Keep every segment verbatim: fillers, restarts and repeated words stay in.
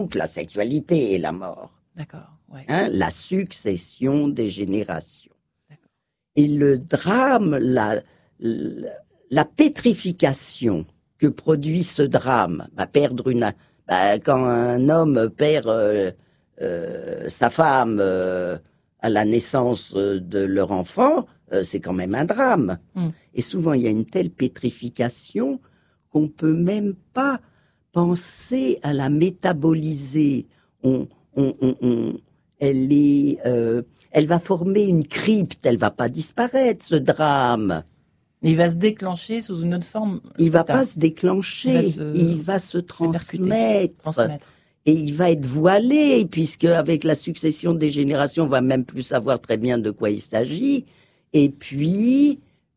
Donc la sexualité et la mort. D'accord, ouais. Hein, la succession des générations. D'accord. Et le drame, la, la, la pétrification que produit ce drame, bah, perdre une, bah, quand un homme perd euh, euh, sa femme euh, à la naissance de leur enfant, euh, c'est quand même un drame. Mm. Et souvent, il y a une telle pétrification qu'on peut même pas penser à la métaboliser. On, on, on, on, elle est, euh, elle va former une crypte, elle va pas disparaître, ce drame. Mais il va se déclencher sous une autre forme. Il va tard. pas se déclencher, il va se, il va se transmettre. transmettre. Et il va être voilé, puisque avec la succession des générations, on va même plus savoir très bien de quoi il s'agit. Et puis,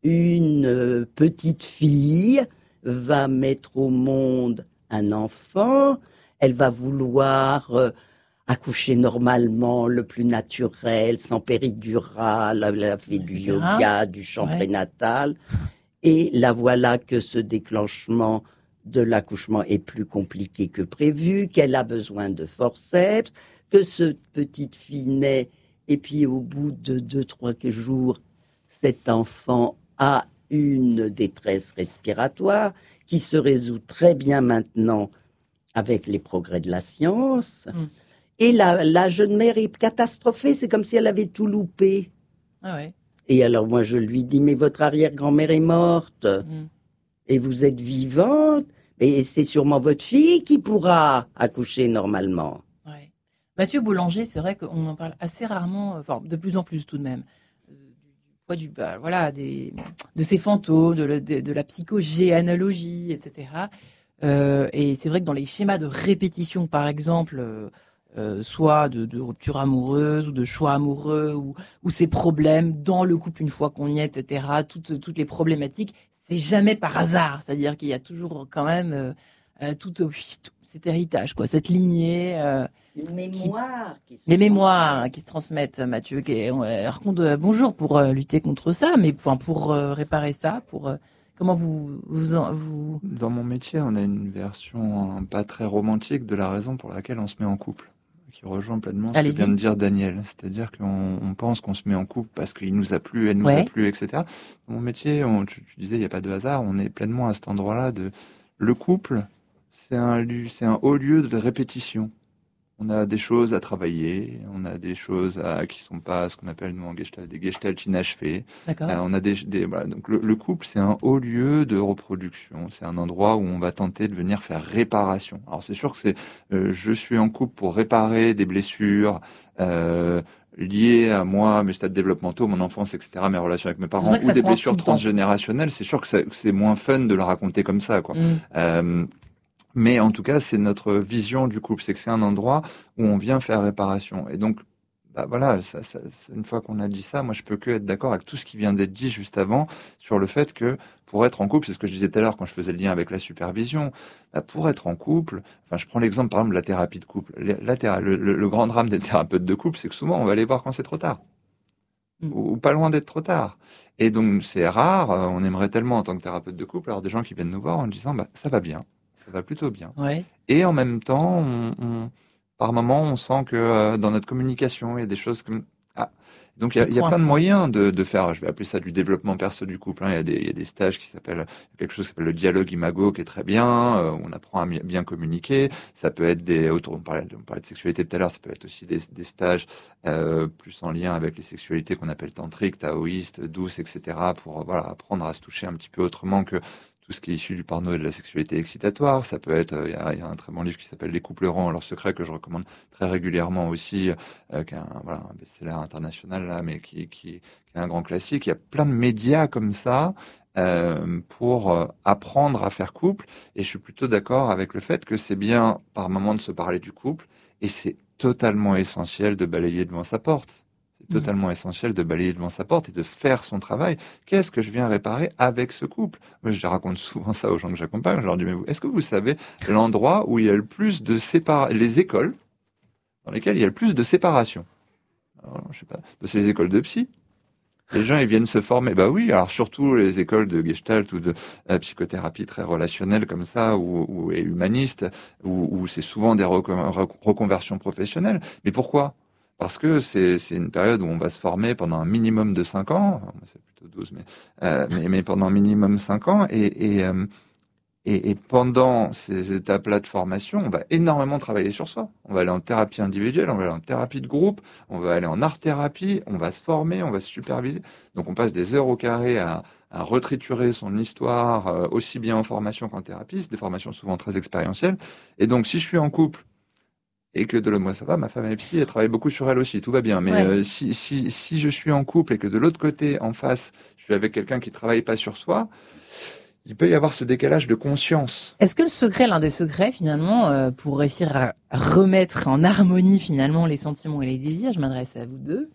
une petite fille va mettre au monde un enfant, elle va vouloir euh, accoucher normalement, le plus naturel, sans péridurale, elle a fait du yoga, du chant ouais. prénatal, et la voilà que ce déclenchement de l'accouchement est plus compliqué que prévu, qu'elle a besoin de forceps, que cette petite fille naît, et puis au bout de deux, trois jours, cet enfant a une détresse respiratoire qui se résout très bien maintenant avec les progrès de la science. Mm. Et la, la jeune mère est catastrophée, c'est comme si elle avait tout loupé. Ah ouais. Et alors moi je lui dis, mais votre arrière-grand-mère est morte, mm. et vous êtes vivante, et c'est sûrement votre fille qui pourra accoucher normalement. Ouais. Mathieu Boulanger, c'est vrai qu'on en parle assez rarement, enfin de plus en plus tout de même, du, du bah, voilà, des, de ces fantômes, de, de, de la psychogéanalogie, et cetera. Euh, et c'est vrai que dans les schémas de répétition, par exemple, euh, euh, soit de, de rupture amoureuse ou de choix amoureux ou, ou ces problèmes dans le couple une fois qu'on y est, et cetera. Toutes, toutes les problématiques, c'est jamais par hasard. C'est-à-dire qu'il y a toujours quand même euh, euh, tout, tout cet héritage, quoi, cette lignée. Euh, Une mémoire qui, qui se les mémoires qui se transmettent, Mathieu. Qui, euh, raconte euh, bonjour pour euh, lutter contre ça, mais pour, pour euh, réparer ça, pour euh, comment vous, vous, vous... Dans mon métier, on a une version pas très romantique de la raison pour laquelle on se met en couple, qui rejoint pleinement ce Allez-y. que vient de dire Daniel. C'est-à-dire qu'on on pense qu'on se met en couple parce qu'il nous a plu, elle nous ouais. a plu, et cetera. Dans mon métier, on, tu, tu disais, il n'y a pas de hasard, on est pleinement à cet endroit-là de... Le couple, c'est un, c'est un haut lieu de répétition. On a des choses à travailler, on a des choses à, qui sont pas ce qu'on appelle nous en gestalt, des gestalt inachevés. D'accord. Euh, on a des, des voilà. Donc le, le couple, c'est un haut lieu de reproduction. C'est un endroit où on va tenter de venir faire réparation. Alors c'est sûr que c'est, euh, je suis en couple pour réparer des blessures. Euh, liées à moi, mes stades développementaux, mon enfance, et cetera, mes relations avec mes parents, ou des blessures transgénérationnelles. C'est sûr que c'est, que c'est moins fun de le raconter comme ça, quoi. Mm. Euh, Mais en tout cas, c'est notre vision du couple, c'est que c'est un endroit où on vient faire réparation. Et donc, bah voilà, ça, ça, une fois qu'on a dit ça, moi je peux que être d'accord avec tout ce qui vient d'être dit juste avant sur le fait que pour être en couple, c'est ce que je disais tout à l'heure quand je faisais le lien avec la supervision, bah pour être en couple, enfin je prends l'exemple par exemple de la thérapie de couple. La théra- le, le, le grand drame des thérapeutes de couple, c'est que souvent on va les voir quand c'est trop tard. Mmh. Ou, ou pas loin d'être trop tard. Et donc c'est rare, on aimerait tellement en tant que thérapeute de couple avoir des gens qui viennent nous voir en disant bah ça va bien. Ça va plutôt bien. Ouais. Et en même temps, on, on, par moment, on sent que euh, dans notre communication, il y a des choses comme... Ah. Donc, il y a, il y a plein de moyens de, de faire, je vais appeler ça du développement perso du couple. Hein. Il y a des, il y a des stages qui s'appellent, quelque chose qui s'appelle le dialogue imago, qui est très bien. Euh, on apprend à bien communiquer. Ça peut être des... Autour, on, parlait, on parlait de sexualité tout à l'heure, ça peut être aussi des, des stages euh, plus en lien avec les sexualités qu'on appelle tantriques, taoïstes, douces, et cetera, pour voilà, apprendre à se toucher un petit peu autrement que tout ce qui est issu du porno et de la sexualité excitatoire. Ça peut être, il y a, il y a un très bon livre qui s'appelle Les couples errants, leur secret, que je recommande très régulièrement aussi, euh, qui est un, voilà, un best-seller international là, mais qui, qui, qui est un grand classique. Il y a plein de médias comme ça euh, pour euh, apprendre à faire couple. Et je suis plutôt d'accord avec le fait que c'est bien par moment de se parler du couple, et c'est totalement essentiel de balayer devant sa porte. C'est totalement mmh. essentiel de balayer devant sa porte et de faire son travail. Qu'est-ce que je viens réparer avec ce couple? Moi, je raconte souvent ça aux gens que j'accompagne. Je leur dis, mais vous, est-ce que vous savez l'endroit où il y a le plus de séparation, les écoles dans lesquelles il y a le plus de séparation? Alors, je sais pas, c'est les écoles de psy. Les gens, ils viennent se former. Bah oui, alors surtout les écoles de Gestalt ou de euh, psychothérapie très relationnelle comme ça, ou, ou et humaniste, où, où c'est souvent des recon- reconversions professionnelles. Mais pourquoi ? Parce que c'est, c'est une période où on va se former pendant un minimum de cinq ans. Enfin, c'est plutôt douze, mais, euh, mais, mais pendant un minimum cinq ans. Et, et, euh, et, et pendant ces étapes-là de formation, on va énormément travailler sur soi. On va aller en thérapie individuelle, on va aller en thérapie de groupe, on va aller en art-thérapie, on va se former, on va se superviser. Donc on passe des heures au carré à, à retriturer son histoire, euh, aussi bien en formation qu'en thérapie. C'est des formations souvent très expérientielles. Et donc si je suis en couple, et que de l'autre, moi ça va, ma femme est psy, elle travaille beaucoup sur elle aussi, tout va bien. Mais Ouais. euh, si, si, si je suis en couple et que de l'autre côté, en face, je suis avec quelqu'un qui travaille pas sur soi, il peut y avoir ce décalage de conscience. Est-ce que le secret, l'un des secrets finalement, euh, pour réussir à remettre en harmonie finalement les sentiments et les désirs, je m'adresse à vous deux,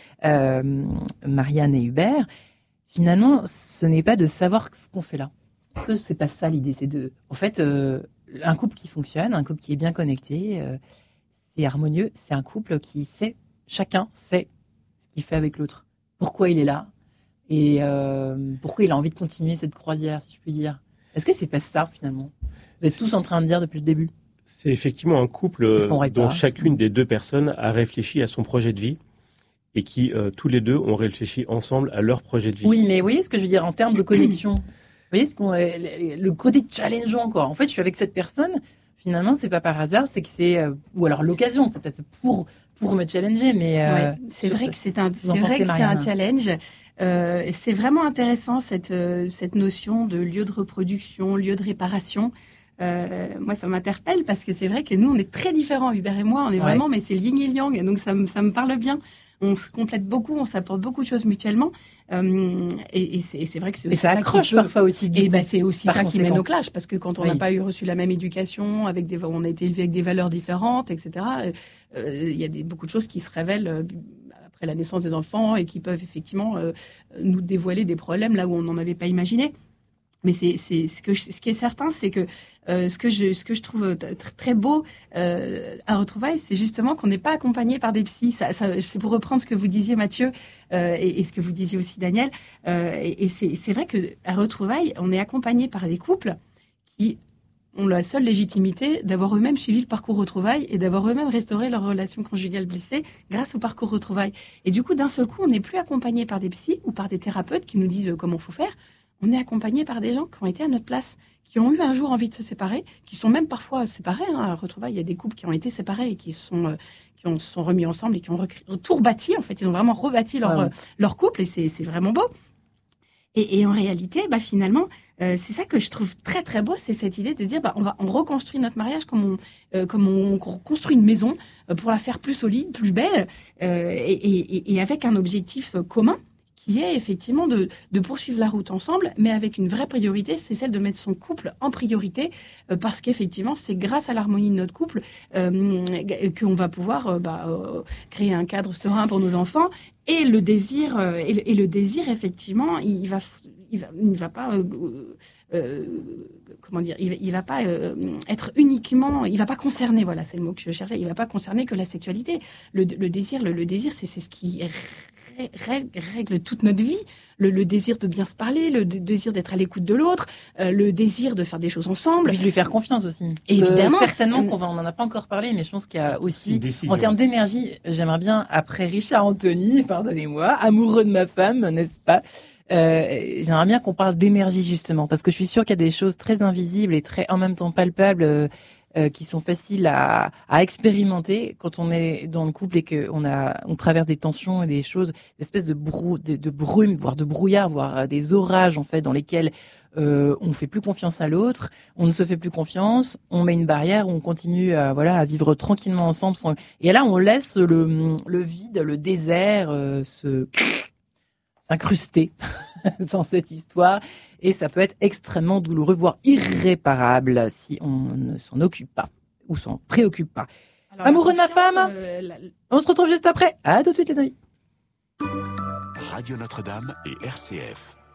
euh, Marianne et Hubert, finalement, ce n'est pas de savoir ce qu'on fait là. Est-ce que c'est pas ça l'idée ? C'est de, en fait, euh, un couple qui fonctionne, un couple qui est bien connecté, euh, c'est harmonieux, c'est un couple qui sait, chacun sait ce qu'il fait avec l'autre, pourquoi il est là. Et euh, pourquoi il a envie de continuer cette croisière, si je puis dire. Est-ce que c'est pas ça, finalement ? Vous êtes tous en train de dire depuis le début. C'est effectivement un couple dont pas, chacune des deux personnes a réfléchi à son projet de vie et qui, euh, tous les deux, ont réfléchi ensemble à leur projet de vie. Oui, mais vous voyez ce que je veux dire en termes de connexion. Vous voyez ce qu'on, le côté challengeant, quoi. En fait, je suis avec cette personne, finalement, c'est pas par hasard, c'est que c'est... Euh, ou alors l'occasion, c'est peut-être pour, pour me challenger, mais... Euh, ouais, c'est vrai ce, que c'est un, c'est vrai que c'est un challenge. Euh, c'est vraiment intéressant cette, euh, cette notion de lieu de reproduction, lieu de réparation. Euh, moi, ça m'interpelle parce que c'est vrai que nous, on est très différents, Hubert et moi. On est ouais. vraiment, mais c'est le yin et le yang, donc ça me, ça me parle bien. On se complète beaucoup, on s'apporte beaucoup de choses mutuellement. Euh, et, et, c'est, et c'est vrai que c'est aussi et ça, ça accroche peut... parfois aussi. Et ben, c'est aussi ça qui mène au clash, parce que quand on n'a oui. pas eu reçu la même éducation, avec des, on a été élevé avec des valeurs différentes, et cetera. Il euh, y a des, beaucoup de choses qui se révèlent euh, après la naissance des enfants et qui peuvent effectivement euh, nous dévoiler des problèmes là où on n'en avait pas imaginé. Mais c'est, c'est ce que je, ce qui est certain, c'est que euh, ce que je ce que je trouve t- très beau euh, à Retrouvailles, c'est justement qu'on n'est pas accompagné par des psys. Ça, ça, c'est pour reprendre ce que vous disiez, Mathieu, euh, et, et ce que vous disiez aussi, Daniel. Euh, et et c'est, c'est vrai que à Retrouvailles, on est accompagné par des couples qui ont la seule légitimité d'avoir eux-mêmes suivi le parcours Retrouvailles et d'avoir eux-mêmes restauré leur relation conjugale blessée grâce au parcours Retrouvailles. Et du coup, d'un seul coup, on n'est plus accompagné par des psys ou par des thérapeutes qui nous disent comment il faut faire. On est accompagné par des gens qui ont été à notre place, qui ont eu un jour envie de se séparer, qui sont même parfois séparés. Hein, à Retrouvailles, il y a des couples qui ont été séparés et qui sont, euh, qui ont, se sont remis ensemble et qui ont recré- tout rebâti. En fait, ils ont vraiment rebâti leur, ouais, ouais. Euh, leur couple et c'est, c'est vraiment beau. Et, et en réalité, bah, finalement, euh, c'est ça que je trouve très très beau, c'est cette idée de se dire, bah, on va, on reconstruit notre mariage comme on, euh, comme on construit une maison euh, pour la faire plus solide, plus belle, euh, et, et, et avec un objectif commun, qui est effectivement de, de poursuivre la route ensemble, mais avec une vraie priorité, c'est celle de mettre son couple en priorité, euh, parce qu'effectivement, c'est grâce à l'harmonie de notre couple euh, qu'on va pouvoir euh, bah, euh, créer un cadre serein pour nos enfants, et le désir, euh, et, le, et le désir, effectivement, il va, il va, il va pas, euh, euh, comment dire, il, il va pas euh, être uniquement, il va pas concerner, voilà, c'est le mot que je cherchais, il va pas concerner que la sexualité. Le, le désir, le, le désir, c'est, c'est ce qui Règle, règle toute notre vie, le, le désir de bien se parler, le d- désir d'être à l'écoute de l'autre, euh, le désir de faire des choses ensemble. Et de lui faire confiance aussi. Évidemment. Euh, certainement qu'on va, on n'en a pas encore parlé, mais je pense qu'il y a aussi, en termes d'énergie, j'aimerais bien, après Richard Anthony, pardonnez-moi, amoureux de ma femme, n'est-ce pas, euh, j'aimerais bien qu'on parle d'énergie justement, parce que je suis sûre qu'il y a des choses très invisibles et très, en même temps palpables, euh, Euh, qui sont faciles à, à expérimenter quand on est dans le couple et qu'on a, on traverse des tensions et des choses, des espèces de, brou, de, de brume, voire de brouillard, voire des orages en fait dans lesquels euh, on fait plus confiance à l'autre, on ne se fait plus confiance, on met une barrière, on continue à, voilà, à vivre tranquillement ensemble. Sans... Et là, on laisse le, le vide, le désert euh, se s'incruster dans cette histoire. Et ça peut être extrêmement douloureux, voire irréparable, si on ne s'en occupe pas ou s'en préoccupe pas. Alors, amoureux de ma femme, euh, la... on se retrouve juste après. À tout de suite les amis. Radio Notre-Dame et R C F.